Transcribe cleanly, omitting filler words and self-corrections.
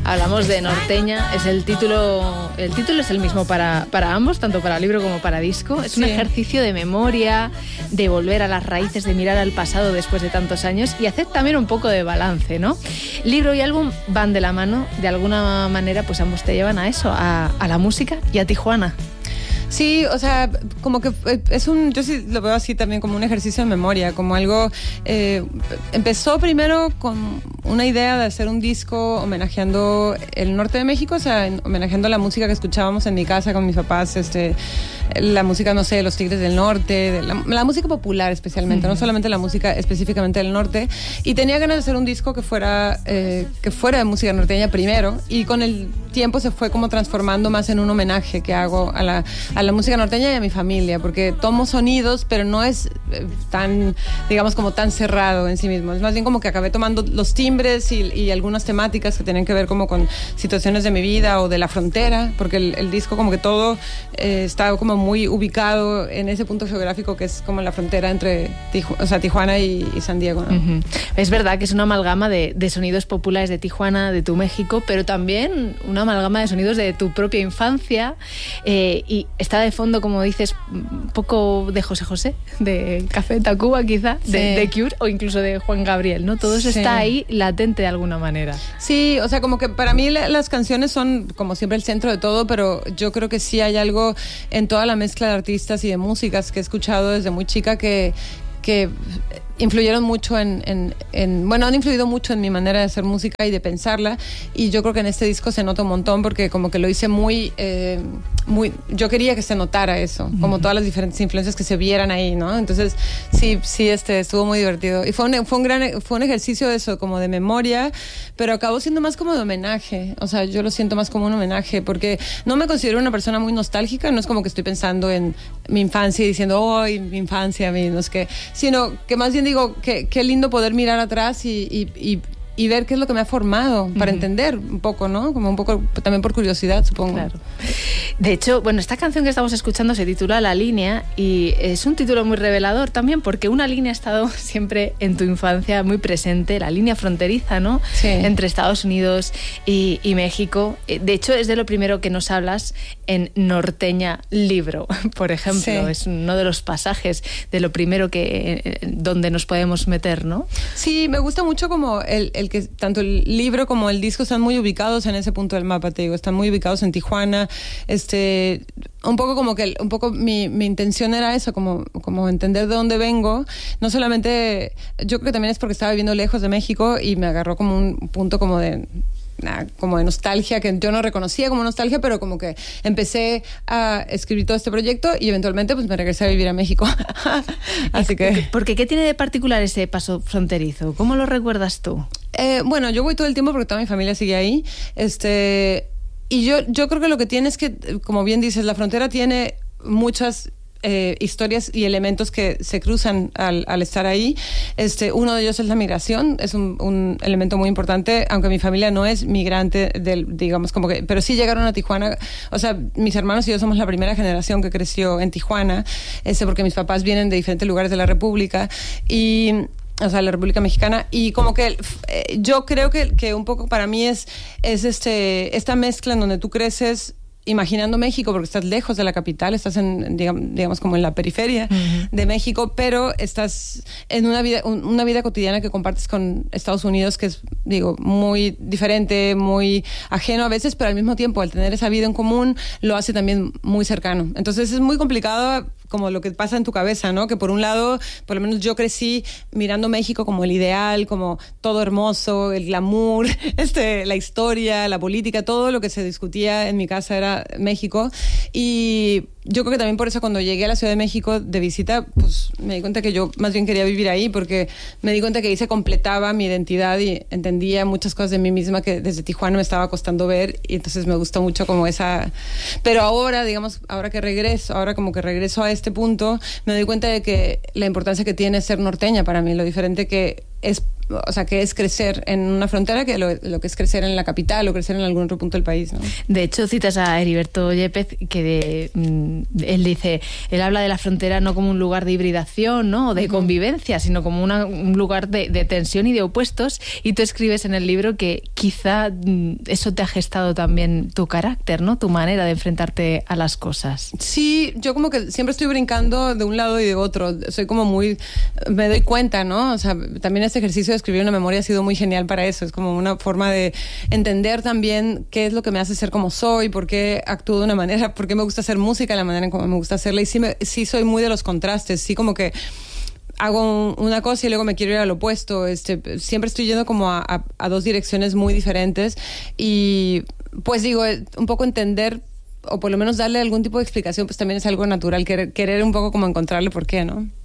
Hablamos de Norteña, es el título es el mismo para ambos, tanto para libro como para disco. Es un ejercicio de memoria, de volver a las raíces, de mirar al pasado después de tantos años y hacer también un poco de balance, ¿no? Libro y álbum van de la mano, de alguna manera, pues ambos te llevan a eso, a la música y a Tijuana. Sí, o sea, como que yo sí lo veo así también como un ejercicio de memoria, como algo, empezó primero con una idea de hacer un disco homenajeando el norte de México, o sea, homenajeando la música que escuchábamos en mi casa con mis papás, la música, no sé, de los Tigres del Norte, la música popular especialmente, no solamente la música específicamente del norte, y tenía ganas de hacer un disco que fuera de música norteña primero, y con el tiempo se fue como transformando más en un homenaje que hago a la música norteña y a mi familia, porque tomo sonidos, pero no es tan, digamos, como tan cerrado en sí mismo. Es más bien como que acabé tomando los timbres y algunas temáticas que tienen que ver como con situaciones de mi vida o de la frontera, porque el disco como que todo está como muy ubicado en ese punto geográfico que es como la frontera entre Tijuana y San Diego, ¿no? Uh-huh. Es verdad que es una amalgama de sonidos populares de Tijuana, de tu México, pero también una amalgama de sonidos de tu propia infancia, y está de fondo, como dices, un poco de José José, de Café Tacuba quizá, de Cure o incluso de Juan Gabriel, ¿no? Todo eso está ahí latente de alguna manera. Sí, o sea, como que para mí las canciones son como siempre el centro de todo, pero yo creo que sí hay algo en toda la mezcla de artistas y de músicas que he escuchado desde muy chica que influyeron mucho bueno, han influido mucho en mi manera de hacer música y de pensarla, y yo creo que en este disco se nota un montón porque como que lo hice muy yo quería que se notara eso, como todas las diferentes influencias que se vieran ahí, ¿no? Entonces sí, estuvo muy divertido y fue un ejercicio de eso, como de memoria, pero acabó siendo más como de homenaje, o sea, yo lo siento más como un homenaje porque no me considero una persona muy nostálgica, no es como que estoy pensando en mi infancia y diciendo, mi infancia, no sé qué, sino que más bien digo, qué lindo poder mirar atrás y ver qué es lo que me ha formado para entender un poco, ¿no? Como un poco también por curiosidad, supongo. Claro. De hecho, bueno, esta canción que estamos escuchando se titula La Línea y es un título muy revelador también porque una línea ha estado siempre en tu infancia muy presente, la línea fronteriza, ¿no? Sí. Entre Estados Unidos y México. De hecho, es de lo primero que nos hablas en Norteña Libro, por ejemplo. Sí. Es uno de los pasajes de lo primero donde nos podemos meter, ¿no? Sí, me gusta mucho como el que tanto el libro como el disco están muy ubicados en ese punto del mapa, te digo, están muy ubicados en Tijuana, un poco como que mi intención era eso, como entender de dónde vengo, no solamente, yo creo que también es porque estaba viviendo lejos de México y me agarró como un punto como de nostalgia, que yo no reconocía como nostalgia, pero como que empecé a escribir todo este proyecto y eventualmente pues me regresé a vivir a México. Así que... Porque ¿qué tiene de particular ese paso fronterizo? ¿Cómo lo recuerdas tú? Bueno, yo voy todo el tiempo porque toda mi familia sigue ahí. Y yo creo que lo que tiene es que, como bien dices, la frontera tiene muchas historias y elementos que se cruzan al estar ahí. Uno de ellos es la migración, es un elemento muy importante, aunque mi familia no es migrante digamos como que, pero sí llegaron a Tijuana, o sea, mis hermanos y yo somos la primera generación que creció en Tijuana, porque mis papás vienen de diferentes lugares de la República o sea, la República Mexicana, y como que yo creo que un poco para mí es esta mezcla en donde tú creces imaginando México porque estás lejos de la capital, estás digamos como en la periferia de México, pero estás en una vida cotidiana que compartes con Estados Unidos que es, digo, muy diferente, muy ajeno a veces, pero al mismo tiempo al tener esa vida en común lo hace también muy cercano. Entonces es muy complicado como lo que pasa en tu cabeza, ¿no? Que por un lado, por lo menos yo crecí mirando México como el ideal, como todo hermoso, el glamour, la historia, la política, todo lo que se discutía en mi casa era México. Y yo creo que también por eso cuando llegué a la Ciudad de México de visita, pues me di cuenta que yo más bien quería vivir ahí porque me di cuenta que ahí se completaba mi identidad y entendía muchas cosas de mí misma que desde Tijuana me estaba costando ver, y entonces me gustó mucho como esa... Pero ahora, digamos, ahora como que regreso a este punto, me doy cuenta de que la importancia que tiene ser norteña para mí, lo diferente que es o sea, que es crecer en una frontera que lo que es crecer en la capital o crecer en algún otro punto del país, ¿no? De hecho, citas a Heriberto Yepez, que él dice, él habla de la frontera no como un lugar de hibridación, ¿no? O de convivencia, sino como un lugar de tensión y de opuestos. Y tú escribes en el libro que quizá eso te ha gestado también tu carácter, ¿no? Tu manera de enfrentarte a las cosas. Sí, yo como que siempre estoy brincando de un lado y de otro. Soy como me doy cuenta, ¿no? O sea, también este ejercicio de escribir una memoria ha sido muy genial para eso. Es como una forma de entender también qué es lo que me hace ser como soy, por qué actúo de una manera, por qué me gusta hacer música de la manera en cómo me gusta hacerla. Y sí soy muy de los contrastes, sí como que hago una cosa y luego me quiero ir al opuesto. Siempre estoy yendo como a dos direcciones muy diferentes y pues digo, un poco entender o por lo menos darle algún tipo de explicación, pues también es algo natural, querer un poco como encontrarle por qué, ¿no?